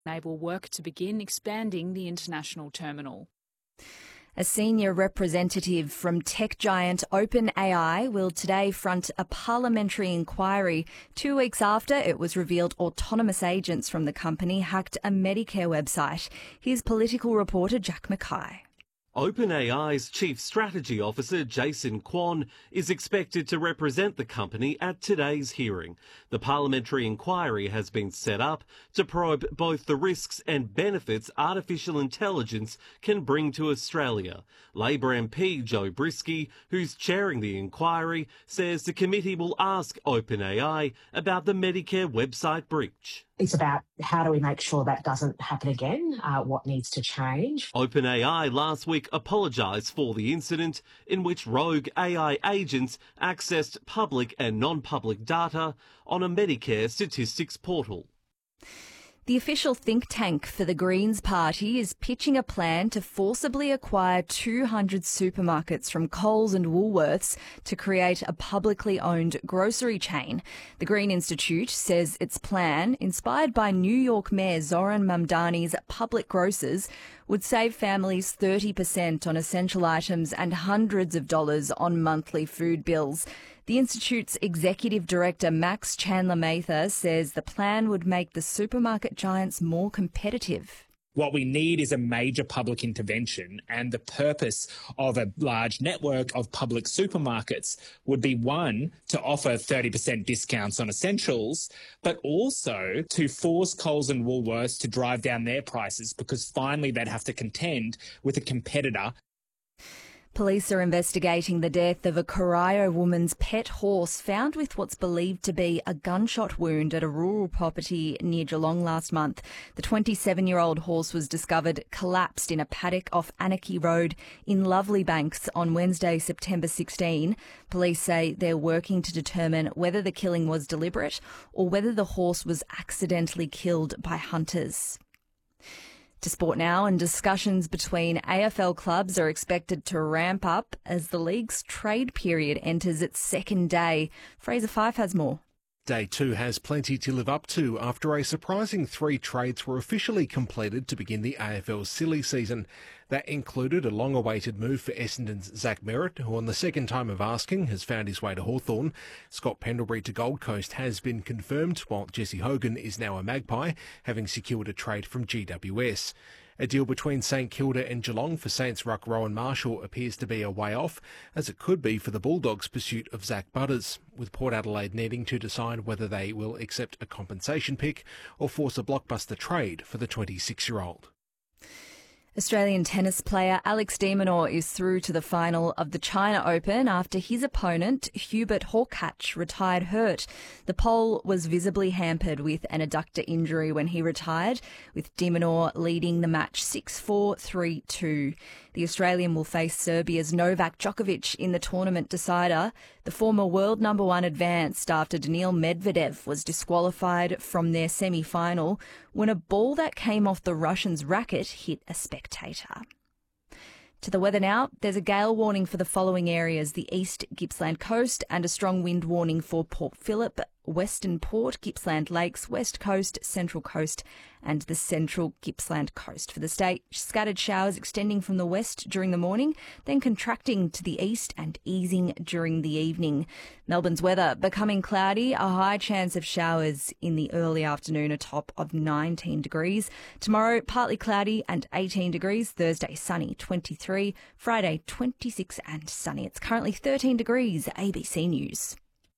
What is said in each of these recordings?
enable work to begin expanding the international terminal. A senior representative from tech giant OpenAI will today front a parliamentary inquiry 2 weeks after it was revealed autonomous agents from the company hacked a Medicare website. Here's political reporter Jack Mackay. OpenAI's Chief Strategy Officer Jason Kwon is expected to represent the company at today's hearing. The parliamentary inquiry has been set up to probe both the risks and benefits artificial intelligence can bring to Australia. Labor MP Joe Brisky, who's chairing the inquiry, says the committee will ask OpenAI about the Medicare website breach. It's about how do we make sure that doesn't happen again, what needs to change. OpenAI last week apologised for the incident in which rogue AI agents accessed public and non-public data on a Medicare statistics portal. The official think tank for the Greens Party is pitching a plan to forcibly acquire 200 supermarkets from Coles and Woolworths to create a publicly owned grocery chain. The Green Institute says its plan, inspired by New York Mayor Zoran Mamdani's public grocers, would save families 30% on essential items and hundreds of dollars on monthly food bills. The Institute's Executive Director Max Chandler-Mather says the plan would make the supermarket giants more competitive. What we need is a major public intervention, and the purpose of a large network of public supermarkets would be, one, to offer 30% discounts on essentials, but also to force Coles and Woolworths to drive down their prices because finally they'd have to contend with a competitor. Police are investigating the death of a Corio woman's pet horse found with what's believed to be a gunshot wound at a rural property near Geelong last month. The 27-year-old horse was discovered collapsed in a paddock off Anarchy Road in Lovely Banks on Wednesday, September 16. Police say they're working to determine whether the killing was deliberate or whether the horse was accidentally killed by hunters. To sport now, and discussions between AFL clubs are expected to ramp up as the league's trade period enters its second day. Fraser Fife has more. Day 2 has plenty to live up to after a surprising 3 trades were officially completed to begin the AFL's silly season. That included a long-awaited move for Essendon's Zach Merritt, who on the second time of asking has found his way to Hawthorn. Scott Pendlebury to Gold Coast has been confirmed, while Jesse Hogan is now a Magpie, having secured a trade from GWS. A deal between St Kilda and Geelong for Saints ruck Rowan Marshall appears to be a way off, as it could be for the Bulldogs' pursuit of Zach Butters, with Port Adelaide needing to decide whether they will accept a compensation pick or force a blockbuster trade for the 26-year-old. Australian tennis player Alex de Minaur is through to the final of the China Open after his opponent, Hubert Hurkacz, retired hurt. The Pole was visibly hampered with an adductor injury when he retired, with de Minaur leading the match 6-4, 3-2. The Australian will face Serbia's Novak Djokovic in the tournament decider. The former world number 1 advanced after Daniil Medvedev was disqualified from their semi-final when a ball that came off the Russian's racket hit a spectator. To the weather now, there's a gale warning for the following areas: the East Gippsland Coast and a strong wind warning for Port Phillip, Western Port, Gippsland Lakes, West Coast, Central Coast and the Central Gippsland Coast. For the state, scattered showers extending from the west during the morning, then contracting to the east and easing during the evening. Melbourne's weather becoming cloudy, a high chance of showers in the early afternoon, a top of 19 degrees. Tomorrow, partly cloudy and 18 degrees. Thursday, sunny, 23. Friday, 26 and sunny. It's currently 13 degrees. ABC News.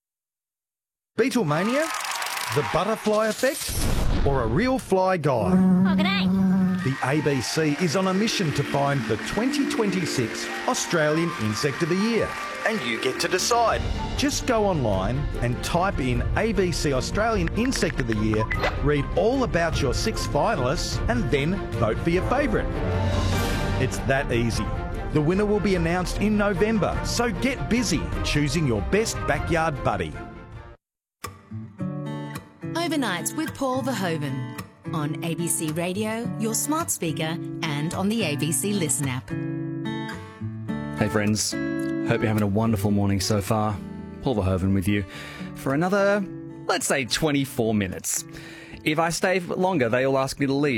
Beatlemania, the butterfly effect, or a real fly guy? Oh, g'day. The ABC is on a mission to find the 2026 Australian Insect of the Year. And you get to decide. Just go online and type in ABC Australian Insect of the Year, read all about your 6 finalists, and then vote for your favourite. It's that easy. The winner will be announced in November, so get busy choosing your best backyard buddy. Overnights with Paul Verhoeven on ABC Radio, your smart speaker, and on the ABC Listen app. Hey friends, hope you're having a wonderful morning so far. Paul Verhoeven with you for another, let's say, 24 minutes. If I stay longer, they all ask me to leave.